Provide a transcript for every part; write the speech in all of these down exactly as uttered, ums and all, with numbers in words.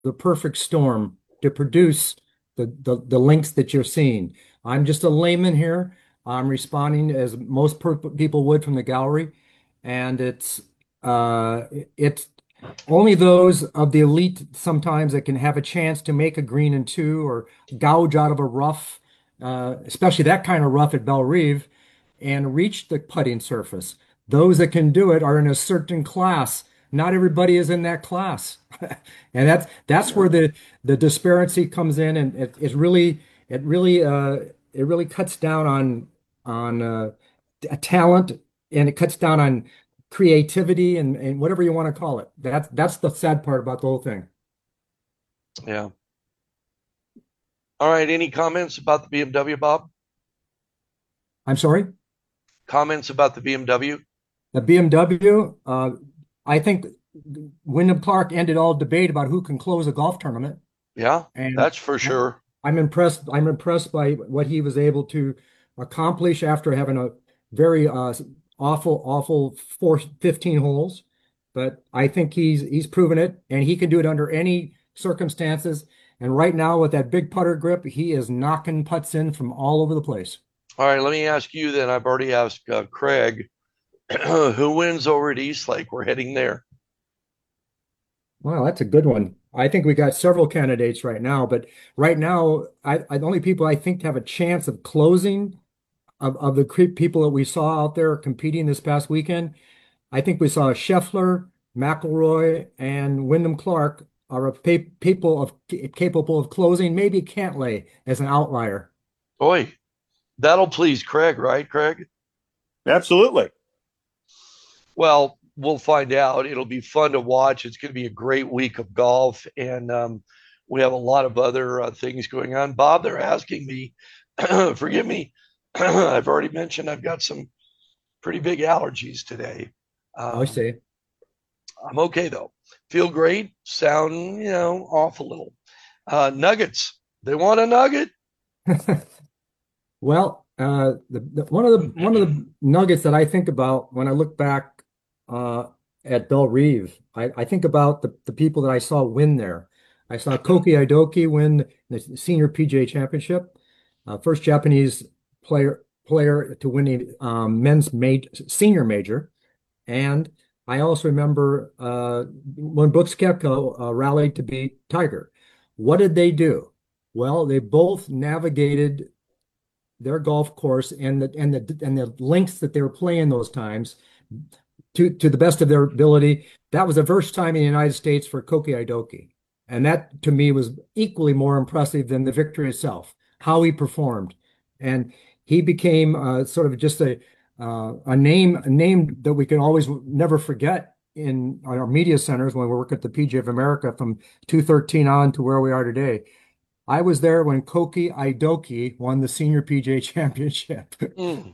the perfect storm to produce the, the, the links that you're seeing. I'm just a layman here. I'm responding as most per people would from the gallery, and it's uh, it's only those of the elite sometimes that can have a chance to make a green and two or gouge out of a rough, uh, especially that kind of rough at Bellerive, and reach the putting surface. Those that can do it are in a certain class. Not everybody is in that class. And that's that's where the the disparity comes in, and it, it really it really uh it really cuts down on on uh, a talent, and it cuts down on creativity and, and whatever you want to call it. That's that's the sad part about the whole thing. Yeah. All right. Any comments about the B M W, Bob? I'm sorry. Comments about the B M W? The B M W, uh, I think Wyndham Clark ended all debate about who can close a golf tournament. Yeah, And that's for I, sure. I'm impressed. I'm impressed by what he was able to accomplish after having a very uh, awful, awful four, fifteen holes. But I think he's he's proven it, and he can do it under any circumstances. And right now, with that big putter grip, he is knocking putts in from all over the place. All right. Let me ask you then. I've already asked uh, Craig who wins over at East Lake. We're heading there. Wow, that's a good one. I think we got several candidates right now, but right now, I, I the only people I think have a chance of closing of, of the cre- people that we saw out there competing this past weekend. I think we saw Scheffler, McIlroy, and Wyndham Clark are a pa people of capable of closing. Maybe Cantlay as an outlier. Boy, that'll please Craig, right, Craig? Absolutely. Well, we'll find out. It'll be fun to watch. It's going to be a great week of golf, and um, we have a lot of other uh, things going on. Bob, they're asking me, forgive me, I've already mentioned I've got some pretty big allergies today. I Um, say. I'm okay though. Feel great. Sound, you know, off a little. Uh, nuggets. They want a nugget. Well, uh, the, the one of the one of the nuggets that I think about when I look back uh, at Belle Reve, I, I think about the, the people that I saw win there. I saw Koki Aidoki win the senior P G A championship, uh, first Japanese player player to win the um, men's major, senior major, and I also remember uh, when Brooks Koepka uh, rallied to beat Tiger. What did they do? Well, they both navigated their golf course and the and the and the links that they were playing those times to to the best of their ability. That was the first time in the United States for Koki Aidoki. And that to me was equally more impressive than the victory itself, how he performed. And he became uh, sort of just a uh, a name a name that we can always never forget in our media centers when we work at the P G A of America from two thirteen on to where we are today. I was there when Koki Aidoki won the senior P G A championship. Mm.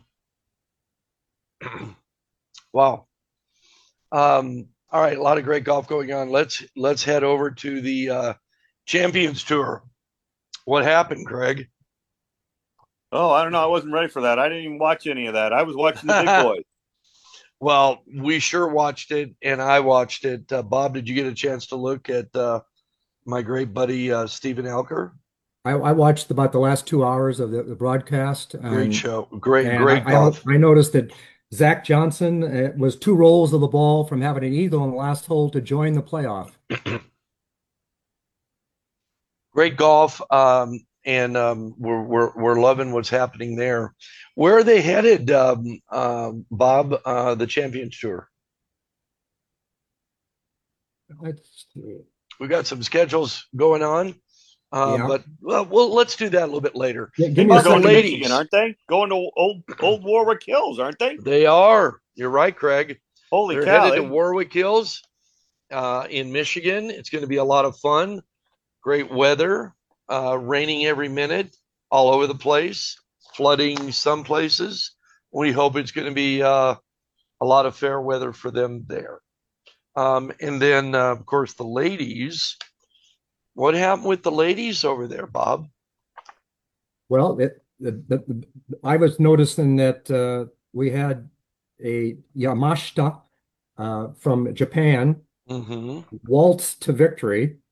Wow. Um, all right, a lot of great golf going on. Let's let's head over to the uh, Champions Tour. What happened, Craig? Oh, I don't know. I wasn't ready for that. I didn't even watch any of that. I was watching the big boys. Well, we sure watched it, and I watched it. Uh, Bob, did you get a chance to look at uh, my great buddy uh, Stephen Elker? I, I watched about the last two hours of the, the broadcast, Great and show, great, and I, great I golf. I noticed that Zach Johnson uh, was two rolls of the ball from having an eagle on the last hole to join the playoff. Great golf, um, and um, we're, we're we're loving what's happening there. Where are they headed, um, uh, Bob? Uh, the Champions Tour. Let's see. We got some schedules going on, um, Yeah, but well, well, let's do that a little bit later. yeah. How Give I me think a about they're the going to second. Michigan, ladies? aren't they? Going to old old Warwick Hills, aren't they? They are. You're right, Craig. Holy They're cow! headed to They, Warwick Hills uh, in Michigan. It's going to be a lot of fun. Great weather, uh, raining every minute all over the place, flooding some places. We hope it's going to be uh, a lot of fair weather for them there. Um, and then, uh, of course, the ladies. What happened with the ladies over there, Bob? Well, it, the, the, I was noticing that uh, we had a Yamashita uh, from Japan Mm-hmm. waltz to victory.